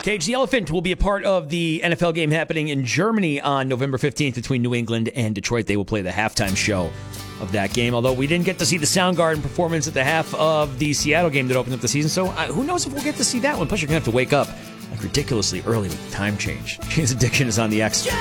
Cage the Elephant will be a part of the NFL game happening in Germany on November 15th between New England and Detroit. They will play the halftime show of that game, although we didn't get to see the Soundgarden performance at the half of the Seattle game that opened up the season, so who knows if we'll get to see that one. Plus, you're going to have to wake up like ridiculously early with the time change. Jane's Addiction is on the X.